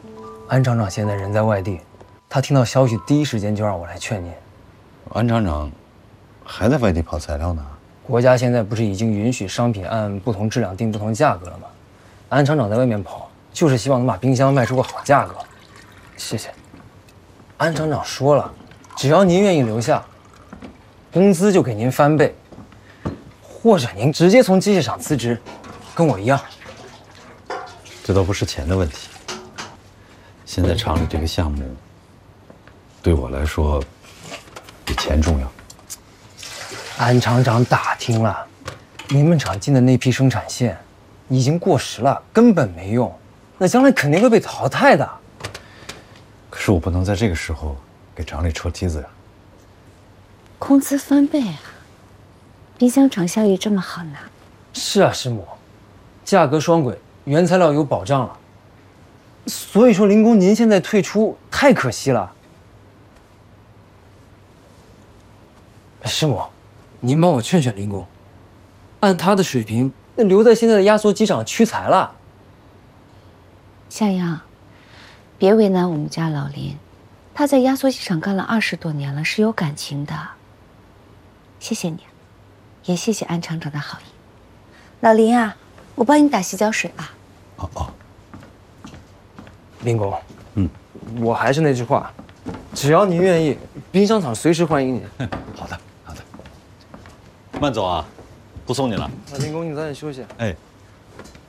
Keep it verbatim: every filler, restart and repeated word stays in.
安厂长现在人在外地，他听到消息第一时间就让我来劝您。 安厂长还在外地跑材料呢。 国家现在不是已经允许商品按不同质量定不同价格了吗？安厂长在外面跑，就是希望能把冰箱卖出个好价格。谢谢。安厂长说了，只要您愿意留下，工资就给您翻倍，或者您直接从机械厂辞职，跟我一样。 这都不是钱的问题。现在厂里这个项目，对我来说比钱重要。 安厂长打听了，你们厂进的那批生产线已经过时了，根本没用，那将来肯定会被淘汰的。 可是我不能在这个时候给厂里戳梯子呀。 工资翻倍啊！冰箱厂效益这么好拿？ 是啊，师母，价格双轨，原材料有保障了。所以说，林工您现在退出太可惜了。师母，您帮我劝劝林工，按他的水平，那留在现在的压缩机厂屈才了。 向阳，别为难我们家老林，他在压缩机厂干了二十多年了，是有感情的。谢谢你，也谢谢安厂长的好意。老林啊，我帮你打洗脚水啊。 哦哦。 林工， 嗯， 我还是那句话，只要您愿意，冰箱厂随时欢迎您。 好的，好的。慢走啊，不送你了。 那林工，你早点休息。 哎。